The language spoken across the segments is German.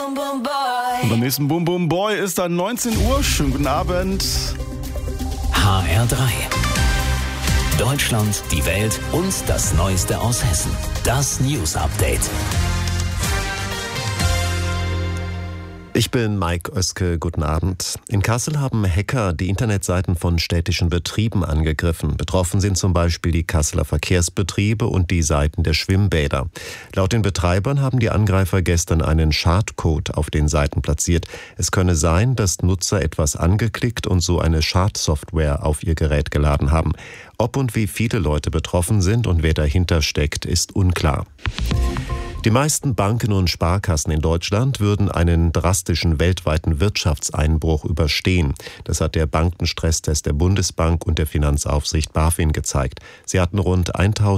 Und beim nächsten Boom Boom Boy ist dann 19 Uhr. Schönen guten Abend. HR3. Deutschland, die Welt und das Neueste aus Hessen. Das News Update. Ich bin Mike Oeske, guten Abend. In Kassel haben Hacker die Internetseiten von städtischen Betrieben angegriffen. Betroffen sind zum Beispiel die Kasseler Verkehrsbetriebe und die Seiten der Schwimmbäder. Laut den Betreibern haben die Angreifer gestern einen Schadcode auf den Seiten platziert. Es könne sein, dass Nutzer etwas angeklickt und so eine Schadsoftware auf ihr Gerät geladen haben. Ob und wie viele Leute betroffen sind und wer dahinter steckt, ist unklar. Die meisten Banken und Sparkassen in Deutschland würden einen drastischen weltweiten Wirtschaftseinbruch überstehen. Das hat der Bankenstresstest der Bundesbank und der Finanzaufsicht BaFin gezeigt. Sie hatten rund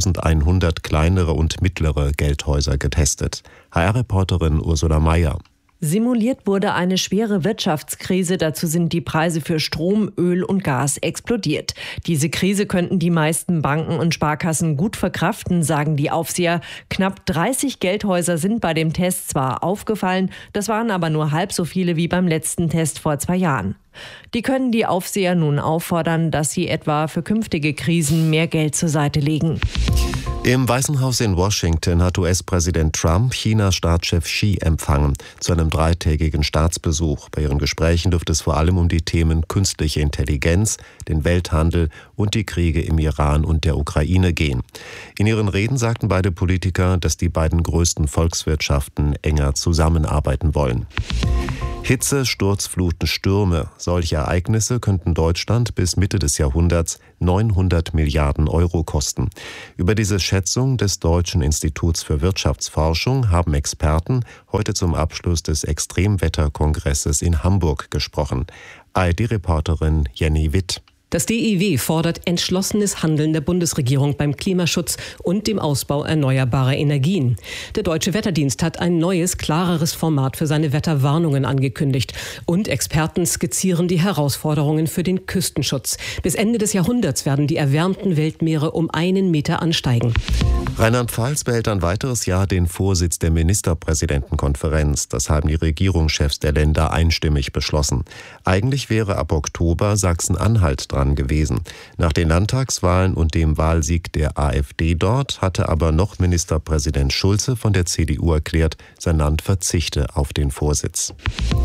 1100 kleinere und mittlere Geldhäuser getestet. HR-Reporterin Ursula Mayer. Simuliert wurde eine schwere Wirtschaftskrise, dazu sind die Preise für Strom, Öl und Gas explodiert. Diese Krise könnten die meisten Banken und Sparkassen gut verkraften, sagen die Aufseher. Knapp 30 Geldhäuser sind bei dem Test zwar aufgefallen, das waren aber nur halb so viele wie beim letzten Test vor 2 Jahren. Die können die Aufseher nun auffordern, dass sie etwa für künftige Krisen mehr Geld zur Seite legen. Im Weißen Haus in Washington hat US-Präsident Trump Chinas Staatschef Xi empfangen zu einem 3-tägigen Staatsbesuch. Bei ihren Gesprächen dürfte es vor allem um die Themen künstliche Intelligenz, den Welthandel und die Kriege im Iran und der Ukraine gehen. In ihren Reden sagten beide Politiker, dass die beiden größten Volkswirtschaften enger zusammenarbeiten wollen. Hitze, Sturzfluten, Stürme. Solche Ereignisse könnten Deutschland bis Mitte des Jahrhunderts 900 Milliarden Euro kosten. Über diese Schätzung des Deutschen Instituts für Wirtschaftsforschung haben Experten heute zum Abschluss des Extremwetterkongresses in Hamburg gesprochen. ARD-Reporterin Jenny Witt. Das DIW fordert entschlossenes Handeln der Bundesregierung beim Klimaschutz und dem Ausbau erneuerbarer Energien. Der Deutsche Wetterdienst hat ein neues, klareres Format für seine Wetterwarnungen angekündigt. Und Experten skizzieren die Herausforderungen für den Küstenschutz. Bis Ende des Jahrhunderts werden die erwärmten Weltmeere um 1 Meter ansteigen. Rheinland-Pfalz behält ein weiteres Jahr den Vorsitz der Ministerpräsidentenkonferenz. Das haben die Regierungschefs der Länder einstimmig beschlossen. Eigentlich wäre ab Oktober Sachsen-Anhalt dran gewesen. Nach den Landtagswahlen und dem Wahlsieg der AfD dort hatte aber noch Ministerpräsident Schulze von der CDU erklärt, sein Land verzichte auf den Vorsitz.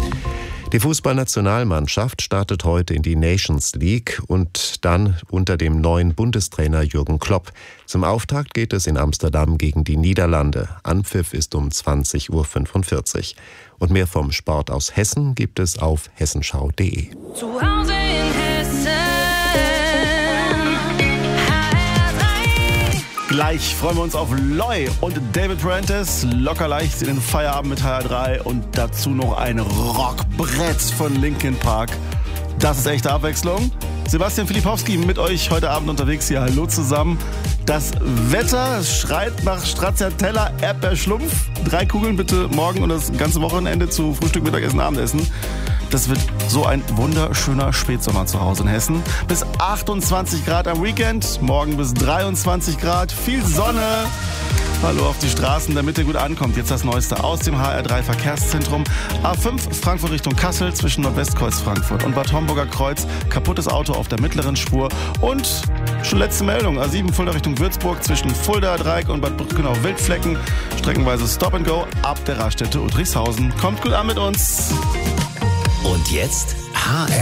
Die Fußballnationalmannschaft startet heute in die Nations League und dann unter dem neuen Bundestrainer Jürgen Klopp. Zum Auftakt geht es in Amsterdam gegen die Niederlande. Anpfiff ist um 20:45 Uhr. Und mehr vom Sport aus Hessen gibt es auf hessenschau.de. Zu Hause in Hessen. Gleich freuen wir uns auf Loy und David Prentice. Locker leicht in den Feierabend mit HR3 und dazu noch ein Rockbrett von Linkin Park. Das ist echte Abwechslung. Sebastian Filipowski mit euch heute Abend unterwegs hier. Hallo zusammen. Das Wetter schreit nach Stracciatella Erdbeerschlumpf. 3 Kugeln bitte morgen und das ganze Wochenende zu Frühstück, Mittagessen, Abendessen. Das wird so ein wunderschöner Spätsommer zu Hause in Hessen. Bis 28 Grad am Weekend, morgen bis 23 Grad, viel Sonne. Hallo auf die Straßen, damit ihr gut ankommt. Jetzt das Neueste aus dem HR3 Verkehrszentrum. A5 Frankfurt Richtung Kassel zwischen Nordwestkreuz Frankfurt und Bad Homburger Kreuz. Kaputtes Auto auf der mittleren Spur. Und schon letzte Meldung, A7 Fulda Richtung Würzburg zwischen Fulda, Dreieck und Bad Brückenau Wildflecken. Streckenweise Stop and Go ab der Raststätte Udrichshausen. Kommt gut an mit uns. Und jetzt HR.